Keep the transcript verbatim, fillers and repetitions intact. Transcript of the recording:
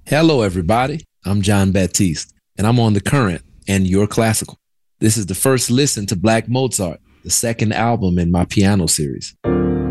Hello, everybody. I'm John Baptiste, and I'm on The Current and Your Classical. This is the first listen to Black Mozart, the second album in my piano series.